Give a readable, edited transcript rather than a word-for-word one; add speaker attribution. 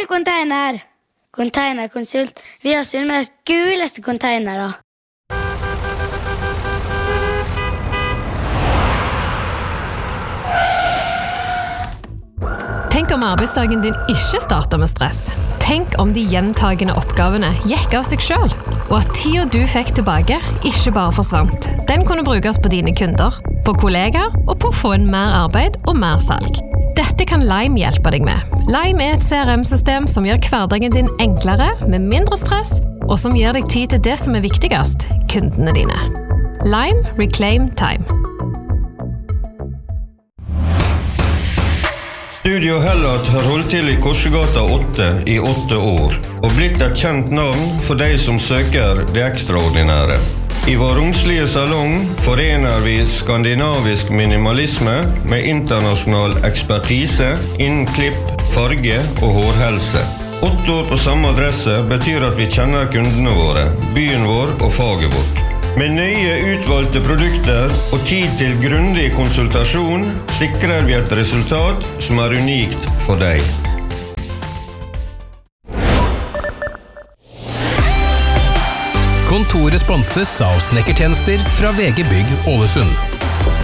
Speaker 1: til Container. Containerkonsult. Vi har Sunnmøres guleste containere.
Speaker 2: Tenk om arbeidsdagen din ikke starter med stress. Tenk om de gjentagende oppgavene gikk av seg selv, og at tiden du fikk tilbake ikke bare forsvant. Den kunne brukes på dine kunder, på kollegaer og på å få inn mer arbeid og mer salg. Dette kan Lime hjelpe deg med. Lime er et CRM-system som gjør hverdagen din enklere, med mindre stress, og som gir deg tid til det som er viktigst, kundene dine. Lime Reclaim Time.
Speaker 3: Studio Hellat har holdt til i Korsegata 8 i 8 år, og blitt et kjent navn for de som søker det ekstraordinære. I vår romslige salong forener vi skandinavisk minimalisme med internasjonal ekspertise innen klipp, farge og hårhelse. 8 år på samme adresse betyr at vi kjenner kundene våre, byen vår og faget vårt. Med nøye utvalgte produkter og tid til grundig konsultasjon sikrer vi et resultat som er unikt for deg.
Speaker 4: Kontoret sponses av snekkertjenester fra VG Bygg Ålesund.